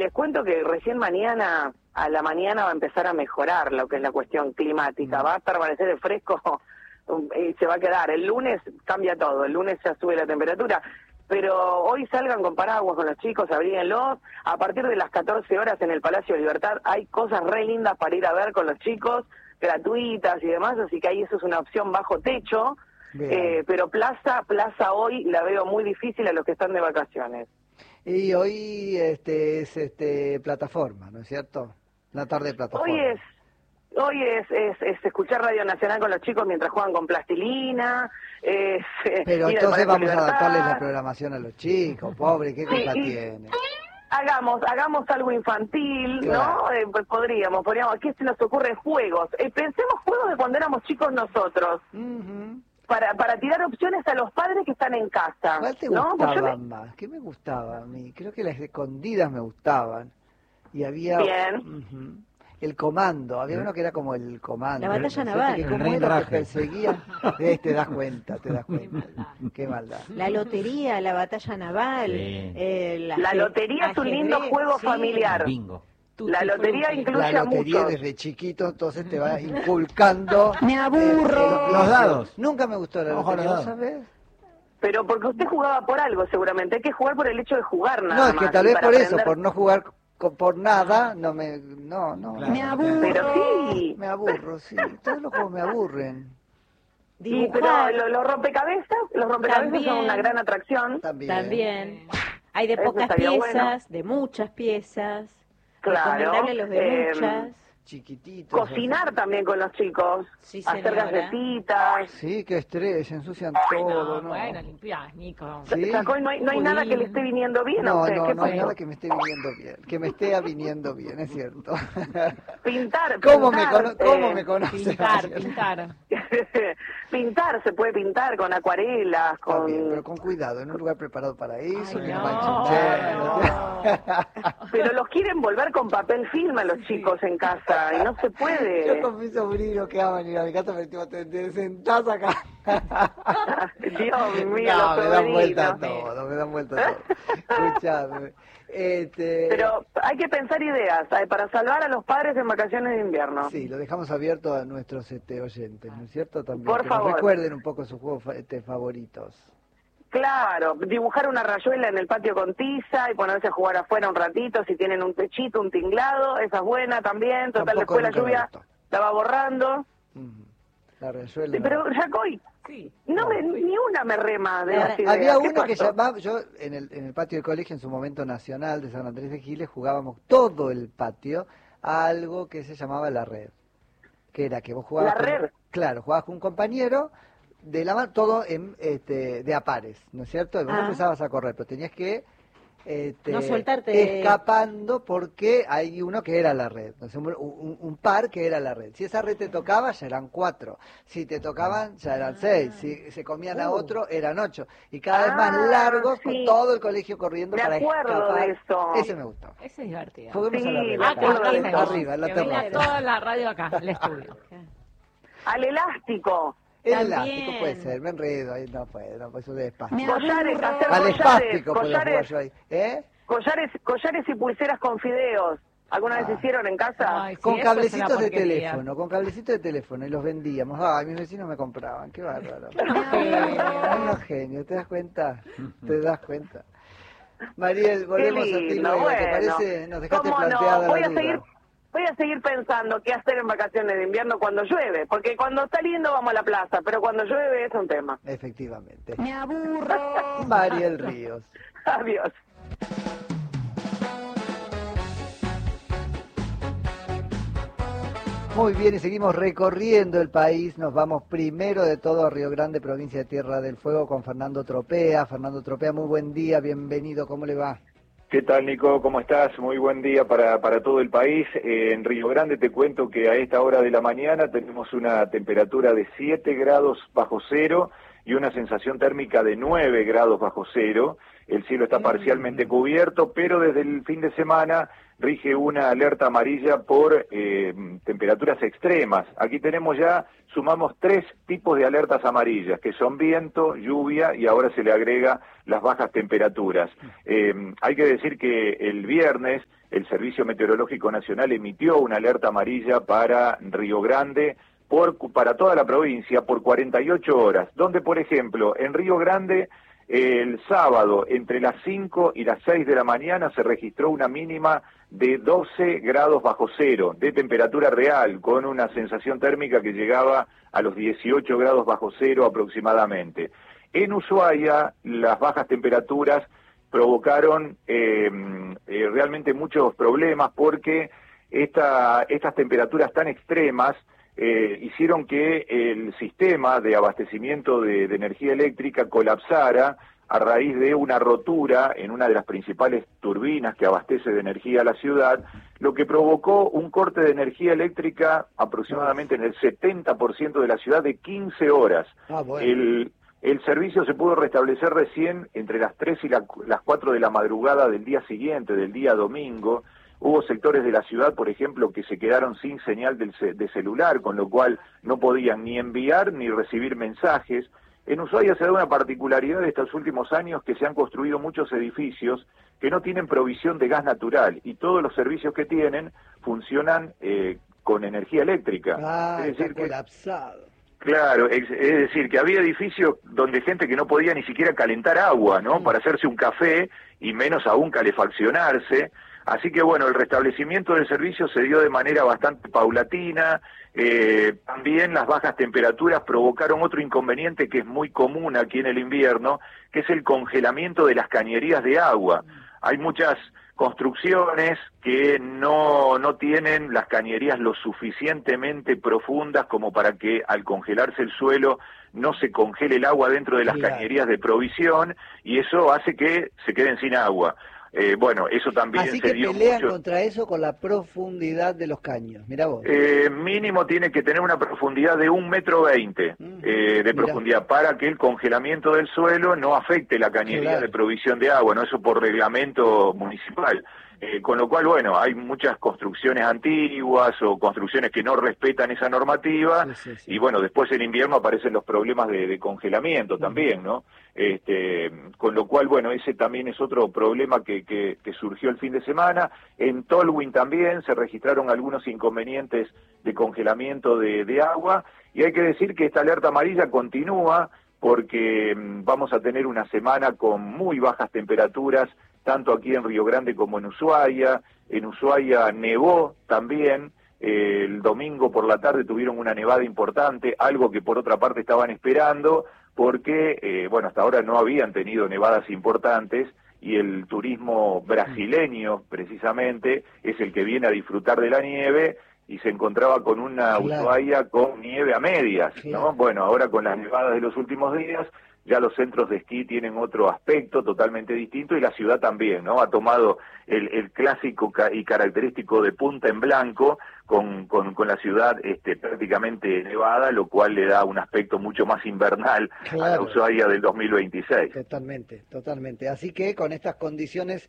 les cuento que recién mañana, a la mañana va a empezar a mejorar lo que es la cuestión climática. Va a permanecer el fresco y se va a quedar. El lunes cambia todo, el lunes ya sube la temperatura. Pero hoy salgan con paraguas con los chicos, abríguenlos. A partir de las 14 horas en el Palacio de Libertad hay cosas re lindas para ir a ver con los chicos, gratuitas y demás, así que ahí eso es una opción bajo techo. Pero plaza hoy la veo muy difícil a los que están de vacaciones. Y hoy es plataforma, ¿no es cierto? La tarde de plataforma. Hoy es escuchar Radio Nacional con los chicos mientras juegan con plastilina. Pero entonces vamos a adaptarles la programación a los chicos, pobre, ¿qué culpa tiene? Hagamos algo infantil, claro. ¿No? Pues podríamos, ¿qué se nos ocurre? Juegos. Pensemos juegos de cuando éramos chicos nosotros. Para tirar opciones a los padres que están en casa. ¿Cuál te gustaban más? ¿Qué me gustaba a mí? Creo que las escondidas me gustaban. Y había... Bien. El comando, había uno que era como el comando. La batalla naval. Que como era que perseguía, te das cuenta. Qué maldad. La lotería, la batalla naval. Sí. La lotería es un lindo juego familiar. Bingo. La lotería incluye la a lotería muchos. desde chiquito, entonces te va inculcando. Me aburro. Los dados. Nunca me gustó la lotería, ¿lo sabes? Pero porque usted jugaba por algo, seguramente. Hay que jugar por el hecho de jugar nada más. No, es que tal vez por aprender... eso, por no jugar por nada, no. Claro. Me aburro. Pero sí. Me aburro, sí. Todos los juegos me aburren. Sí, pero los rompecabezas son una gran atracción. También. Hay de pocas piezas, de muchas piezas. Claro. Recomendable los de muchas. Chiquititos. Cocinar también con los chicos. Sí, hacer galletitas. Sí, qué estrés, se ensucian todo, ¿no? Bueno, limpiás, Nico. ¿Sí? No hay nada que le esté viniendo bien a usted. No hay nada que me esté viniendo bien. Que me esté viniendo bien, es cierto. Pintar. ¿Cómo me conoce? Pintar. Pintar, se puede pintar con acuarelas, con... Bien, pero con cuidado, en un lugar preparado para eso. Ay, no. Pero los quieren volver con papel film a los chicos en casa y no se puede. Yo con mis sobrinos que aman ir a mi casa me digo, te sentás acá. Dios mío, no, los me dan vuelta sobrinos. todo, Escuchame. Pero hay que pensar ideas para salvar a los padres en vacaciones de invierno. Sí, lo dejamos abierto a nuestros oyentes, ¿no es cierto? También por que favor. Nos recuerden un poco sus juegos favoritos. Claro, dibujar una rayuela en el patio con tiza y ponerse a jugar afuera un ratito, si tienen un techito, un tinglado, esa es buena también. Total, después la lluvia la va borrando. La rayuela. Pero, Jacoy, ni una me rema de las ideas. Había uno que llamaba, yo en el patio del colegio, en su momento nacional de San Andrés de Giles, jugábamos todo el patio a algo que se llamaba la red. Que era que vos jugabas... ¿La red? Claro, jugabas con un compañero... de la mano, todo de a pares, ¿no es cierto? Y vos empezabas a correr, pero tenías que no soltarte escapando porque hay uno que era la red, ¿no? Un par que era la red. Si esa red te tocaba, ya eran 4. Si te tocaban, ya eran 6. Si se comían a otro, eran 8. Y cada vez más largos, con todo el colegio corriendo para escapar. Me acuerdo de eso. Ese me gustó. Ese es divertido. Juguemos a la red. Arriba, en la que terraza. venga toda la radio acá, el estudio. Al elástico. El También. elástico puede ser, me enredo, ahí no puedo, eso de espástico. Collares, hacer Al collares, espástico puedo jugar yo ahí. collares y pulseras con fideos. ¿Alguna vez hicieron en casa? Ay, sí, Con eso es una cablecitos de porquería. teléfono, y los vendíamos. Ay, mis vecinos me compraban, qué bárbaro. Unos genios, ¿te das cuenta? Mariel, volvemos a ti luego, ¿te parece? Nos dejaste planteada la duda. Voy a seguir pensando qué hacer en vacaciones de invierno cuando llueve, porque cuando está lindo vamos a la plaza, pero cuando llueve es un tema. Efectivamente. Me aburro. Mariel Ríos. Adiós. Muy bien, y seguimos recorriendo el país. Nos vamos primero de todo a Río Grande, provincia de Tierra del Fuego, con Fernando Tropea. Fernando Tropea, muy buen día, bienvenido, ¿cómo le va? ¿Qué tal, Nico? ¿Cómo estás? Muy buen día para todo el país. En Río Grande te cuento que a esta hora de la mañana tenemos una temperatura de 7 grados bajo cero y una sensación térmica de 9 grados bajo cero. El cielo está parcialmente cubierto, pero desde el fin de semana rige una alerta amarilla por temperaturas extremas. Aquí sumamos 3 tipos de alertas amarillas, que son viento, lluvia y ahora se le agrega las bajas temperaturas. Hay que decir que el viernes el Servicio Meteorológico Nacional emitió una alerta amarilla para Río Grande, para toda la provincia, por 48 horas, donde, por ejemplo, en Río Grande, el sábado, entre las 5 y las 6 de la mañana, se registró una mínima de 12 grados bajo cero, de temperatura real, con una sensación térmica que llegaba a los 18 grados bajo cero aproximadamente. En Ushuaia, las bajas temperaturas provocaron realmente muchos problemas, porque estas temperaturas tan extremas hicieron que el sistema de abastecimiento de energía eléctrica colapsara a raíz de una rotura en una de las principales turbinas que abastece de energía a la ciudad, lo que provocó un corte de energía eléctrica aproximadamente en el 70% de la ciudad de 15 horas. El servicio se pudo restablecer recién entre las 3 y las 4 de la madrugada del día siguiente, del día domingo. Hubo sectores de la ciudad, por ejemplo, que se quedaron sin señal de celular, con lo cual no podían ni enviar ni recibir mensajes. En Ushuaia se da una particularidad de estos últimos años, que se han construido muchos edificios que no tienen provisión de gas natural, y todos los servicios que tienen funcionan con energía eléctrica. Es decir, colapsado. Claro, es decir, que había edificios donde gente que no podía ni siquiera calentar agua, ¿no? Para hacerse un café, y menos aún calefaccionarse. Así que bueno, el restablecimiento del servicio se dio de manera bastante paulatina. También las bajas temperaturas provocaron otro inconveniente que es muy común aquí en el invierno, que es el congelamiento de las cañerías de agua. Hay muchas construcciones que no tienen las cañerías lo suficientemente profundas como para que, al congelarse el suelo, no se congele el agua dentro de las cañerías de provisión, y eso hace que se queden sin agua. Bueno, eso también Así se que dio pelean mucho. contra eso con la profundidad de los caños. Mirá vos. Mínimo tiene que tener una profundidad de 1,20 m de profundidad, para que el congelamiento del suelo no afecte la cañería de provisión de agua, ¿no? Eso por reglamento municipal. Con lo cual, bueno, hay muchas construcciones antiguas o construcciones que no respetan esa normativa, y bueno, después en invierno aparecen los problemas de congelamiento también, ¿no? Con lo cual, bueno, ese también es otro problema que surgió el fin de semana. En Tolwyn también se registraron algunos inconvenientes de congelamiento de agua, y hay que decir que esta alerta amarilla continúa, porque vamos a tener una semana con muy bajas temperaturas, tanto aquí en Río Grande como en Ushuaia. En Ushuaia nevó también, el domingo por la tarde tuvieron una nevada importante, algo que por otra parte estaban esperando, porque, bueno, hasta ahora no habían tenido nevadas importantes, y el turismo brasileño, precisamente, es el que viene a disfrutar de la nieve, y se encontraba con una Ushuaia con nieve a medias, ¿no? Bueno, ahora con las nevadas de los últimos días, ya los centros de esquí tienen otro aspecto totalmente distinto, y la ciudad también, ¿no? Ha tomado el clásico y característico de punta en blanco, con la ciudad prácticamente nevada, lo cual le da un aspecto mucho más invernal a la Ushuaia del 2026. Totalmente. Así que con estas condiciones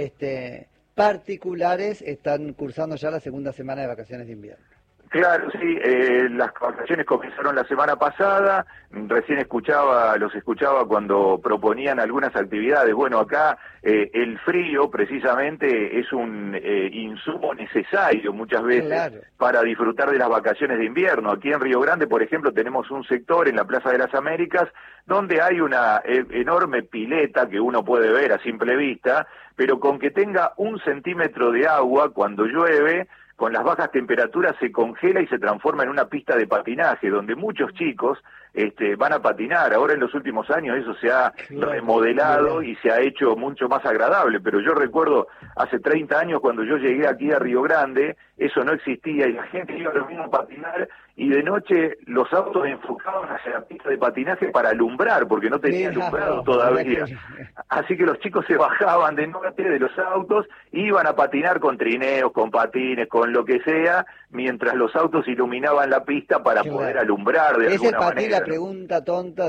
particulares están cursando ya la segunda semana de vacaciones de invierno. Claro, sí, las vacaciones comenzaron la semana pasada, recién los escuchaba cuando proponían algunas actividades. Bueno, acá el frío precisamente es un insumo necesario muchas veces para disfrutar de las vacaciones de invierno. Aquí en Río Grande, por ejemplo, tenemos un sector en la Plaza de las Américas donde hay una enorme pileta que uno puede ver a simple vista, pero con que tenga 1 centímetro de agua cuando llueve, con las bajas temperaturas se congela y se transforma en una pista de patinaje, donde muchos chicos van a patinar. Ahora en los últimos años eso se ha remodelado y se ha hecho mucho más agradable, pero yo recuerdo hace 30 años cuando yo llegué aquí a Río Grande, eso no existía, y la gente iba lo mismo a patinar, y de noche los autos enfocaban hacia la pista de patinaje para alumbrar, porque no tenía alumbrado todavía. Así que los chicos se bajaban de noche de los autos, iban a patinar con trineos, con patines, con lo que sea, mientras los autos iluminaban la pista para poder alumbrar de alguna manera. la pregunta tonta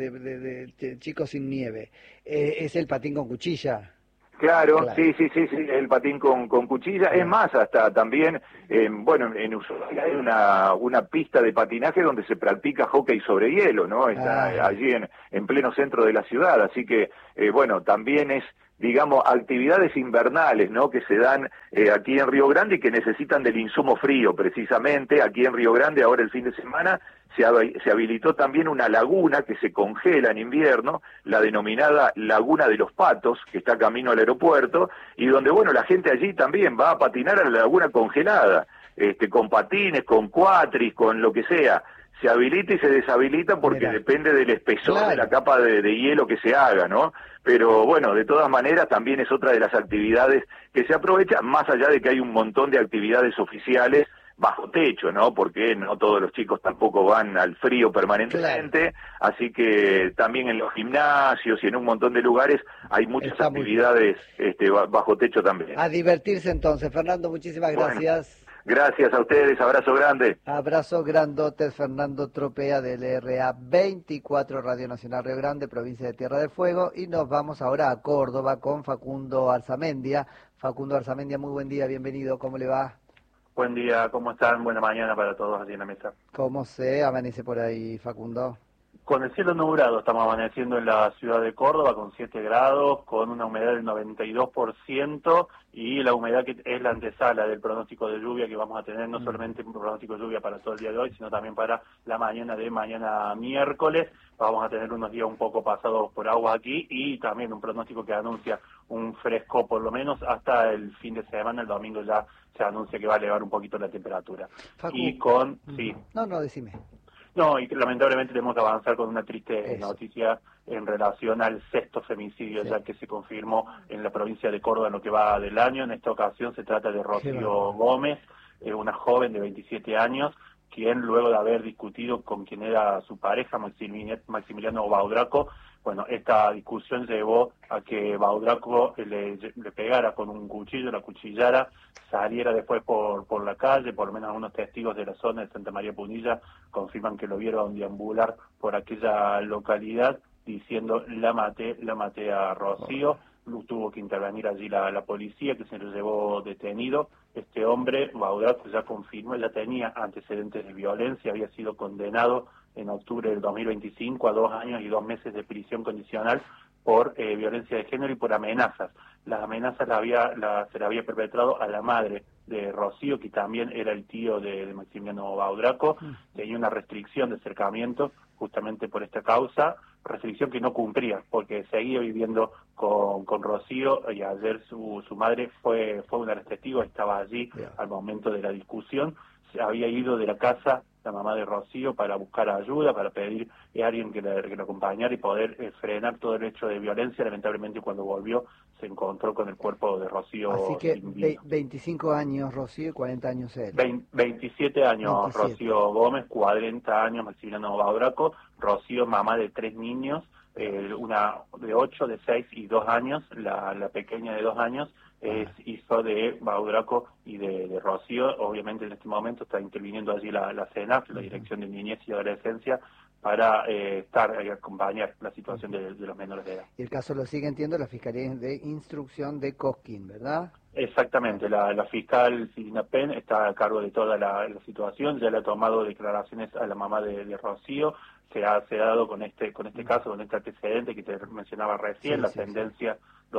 de chicos sin nieve. ¿Es el patín con cuchilla? Claro, sí, el patín con cuchilla. Es más, hasta también, en Ushuaia hay una pista de patinaje donde se practica hockey sobre hielo, ¿no? Está allí en pleno centro de la ciudad, así que, también es, digamos, actividades invernales, ¿no? Que se dan aquí en Río Grande y que necesitan del insumo frío, precisamente. Aquí en Río Grande, ahora el fin de semana, se habilitó también una laguna que se congela en invierno, la denominada Laguna de los Patos, que está camino al aeropuerto, y donde, la gente allí también va a patinar a la laguna congelada, con patines, con cuatris, con lo que sea. Se habilita y se deshabilita porque depende del espesor de la capa de hielo que se haga, ¿no? Pero de todas maneras también es otra de las actividades que se aprovecha, más allá de que hay un montón de actividades oficiales bajo techo, ¿no? Porque no todos los chicos tampoco van al frío permanentemente, así que también en los gimnasios y en un montón de lugares hay muchas actividades bajo techo también. A divertirse entonces. Fernando, muchísimas gracias. Gracias a ustedes, abrazo grande. Abrazo grandote, Fernando Tropea del RA 24 Radio Nacional Río Grande, provincia de Tierra del Fuego, y nos vamos ahora a Córdoba con Facundo Arzamendia. Facundo Arzamendia, muy buen día, bienvenido, ¿cómo le va? Buen día, ¿cómo están? Buena mañana para todos allí en la mesa. ¿Cómo se amanece por ahí, Facundo? Con el cielo nublado, estamos amaneciendo en la ciudad de Córdoba con 7 grados, con una humedad del 92% y la humedad que es la antesala del pronóstico de lluvia que vamos a tener, no solamente un pronóstico de lluvia para todo el día de hoy, sino también para la mañana de mañana miércoles. Vamos a tener unos días un poco pasados por agua aquí y también un pronóstico que anuncia un fresco por lo menos hasta el fin de semana, el domingo ya se anuncia que va a elevar un poquito la temperatura. Facu, y con... Sí. No, decime. No, y lamentablemente tenemos que avanzar con una triste noticia en relación al 6º femicidio, ya que se confirmó en la provincia de Córdoba en lo que va del año. En esta ocasión se trata de Rocío Gómez, una joven de 27 años, quien luego de haber discutido con quien era su pareja, Maximiliano Baudraco, esta discusión llevó a que Baudraco le pegara con un cuchillo, la cuchillara, saliera después por la calle. Por lo menos algunos testigos de la zona de Santa María Punilla confirman que lo vieron deambular por aquella localidad diciendo la maté a Rocío. Tuvo que intervenir allí la policía, que se lo llevó detenido. Este hombre, Baudraco, ya confirmó, ya tenía antecedentes de violencia, había sido condenado en octubre del 2025 a 2 años y 2 meses de prisión condicional por violencia de género y por amenazas. Las amenazas se le había perpetrado a la madre de Rocío, que también era el tío de Maximiliano Baudraco. Tenía una restricción de acercamiento justamente por esta causa, restricción que no cumplía, porque seguía viviendo con Rocío, y ayer su madre fue una de las testigos, estaba allí al momento de la discusión. Se había ido de la casa la mamá de Rocío para buscar ayuda, para pedir a alguien que lo acompañara y poder frenar todo el hecho de violencia. Lamentablemente cuando volvió se encontró con el cuerpo de Rocío. Así que 25 años Rocío y 40 años él. 27 años 27. Rocío Gómez, 40 años Maximiliano Baudraco. Rocío, mamá de 3 niños, una de 8, de 6 y 2 años, la pequeña de 2 años, es hijo de Baudraco y de Rocío. Obviamente en este momento está interviniendo allí la CENAF, la Dirección de Niñez y Adolescencia, para acompañar la situación de los menores de edad. Y el caso lo sigue, entiendo, la Fiscalía de Instrucción de Cosquín, ¿verdad? Exactamente, la fiscal Silvina Penn está a cargo de toda la situación, ya le ha tomado declaraciones a la mamá de Rocío. Se ha dado con este caso, con este antecedente que te mencionaba recién, sentencia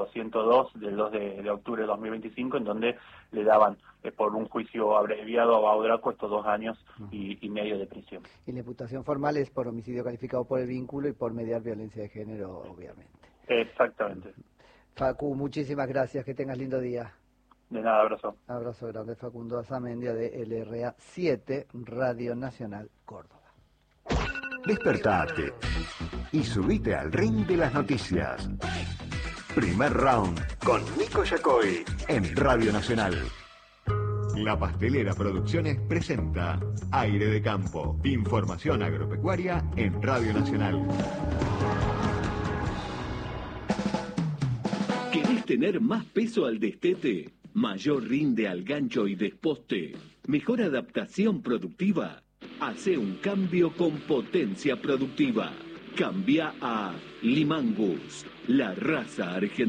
202 del 2 de octubre de 2025, en donde le daban por un juicio abreviado a Baudraco estos 2 años y medio de prisión. Y la imputación formal es por homicidio calificado por el vínculo y por mediar violencia de género, obviamente. Exactamente. Facu, muchísimas gracias, que tengas lindo día. De nada, abrazo. Abrazo grande, Facundo Arzamendia de LRA 7, Radio Nacional Córdoba. Despertate y subite al ring de las noticias. Primer round con Nico Yacoy en Radio Nacional. La Pastelera Producciones presenta Aire de Campo. Información agropecuaria en Radio Nacional. ¿Querés tener más peso al destete? ¿Mayor rinde al gancho y desposte? ¿Mejor adaptación productiva? Hace un cambio con potencia productiva. Cambia a Limangus, la raza argentina.